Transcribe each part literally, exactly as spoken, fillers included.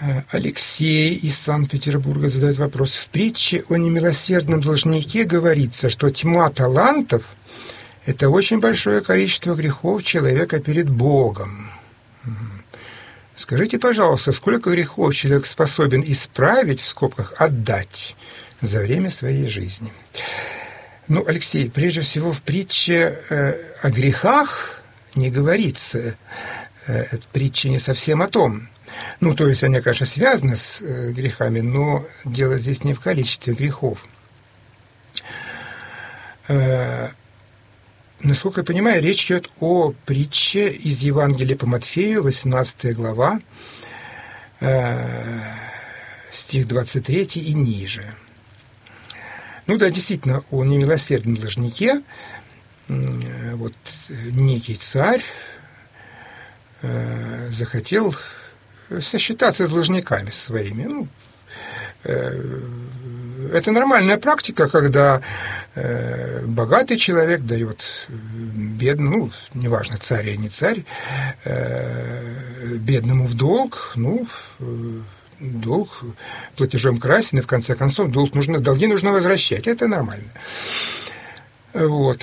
Алексей из Санкт-Петербурга задает вопрос. В притче о немилосердном должнике говорится, что тьма талантов – это очень большое количество грехов человека перед Богом. Скажите, пожалуйста, сколько грехов человек способен исправить, в скобках, отдать за время своей жизни? Ну, Алексей, прежде всего в притче э, о грехах не говорится. Э, эта притча не совсем о том. Ну, то есть они, конечно, связаны с э, грехами, но дело здесь не в количестве грехов. Э, насколько я понимаю, речь идет о притче из Евангелия по Матфею, восемнадцатая глава, э, стих двадцать третий и ниже. Ну да, действительно, о немилосердном должнике. Э, вот некий царь э, захотел сосчитаться с должниками своими. Ну, э, это нормальная практика, когда э, богатый человек дает бедному, ну, неважно, царь или не царь, э, бедному в долг, ну, э, долг платежом красен, и в конце концов долг нужно, долги нужно возвращать. Это нормально. Вот.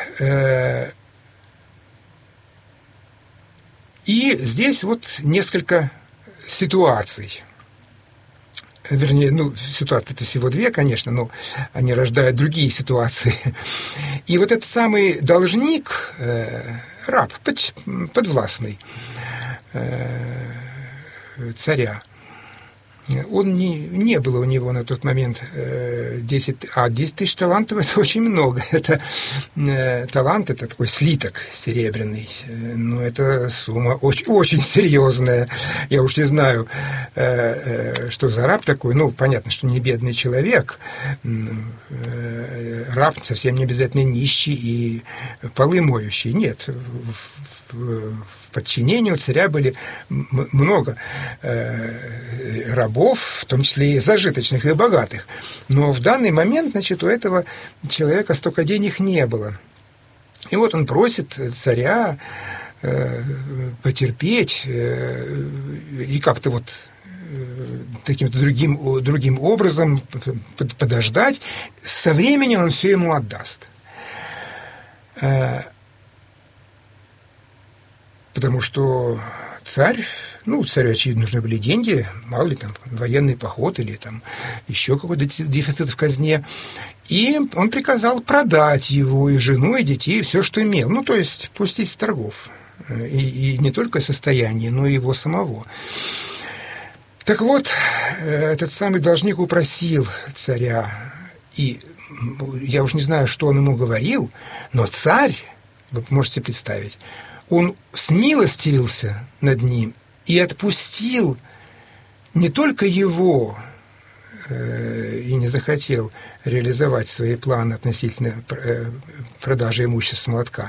И здесь вот несколько ситуаций. Вернее, ну, ситуации-то всего две, конечно, но они рождают другие ситуации. И вот этот самый должник, э, раб, под, подвластный э, царя, он не, не было у него на тот момент десять, а десять тысяч талантов – это очень много. Это э, талант, это такой слиток серебряный, но это сумма очень, очень серьезная. Я уж не знаю, э, э, что за раб такой. Ну, понятно, что не бедный человек. Э, раб совсем не обязательно нищий и полы моющий. Нет, в, в, в подчинении у царя были много э, рабов, в том числе и зажиточных, и богатых. Но в данный момент, значит, у этого человека столько денег не было. И вот он просит царя э, потерпеть э, и как-то вот э, таким-то другим, другим образом подождать. Со временем он все ему отдаст. Э, Потому что царь, ну, царю, очевидно, нужны были деньги, мало ли там военный поход или там еще какой-то дефицит в казне. И он приказал продать его, и жену, и детей, и все, что имел. Ну, то есть пустить с торгов. И, и не только состояние, но и его самого. Так вот, этот самый должник упросил царя, и я уж не знаю, что он ему говорил, но царь, вы можете представить, он смилостивился над ним и отпустил не только его э, и не захотел реализовать свои планы относительно продажи имущества молотка,